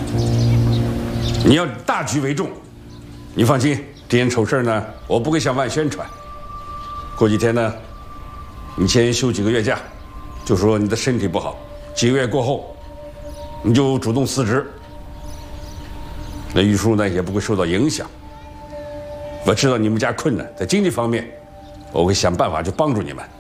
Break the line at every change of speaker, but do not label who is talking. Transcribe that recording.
你要大局为重。你放心，这件丑事呢，我不会向外宣传。过几天呢，你先休几个月假，就说你的身体不好。几个月过后，你就主动辞职。那玉树呢也不会受到影响。我知道你们家困难，在经济方面，我会想办法去帮助你们。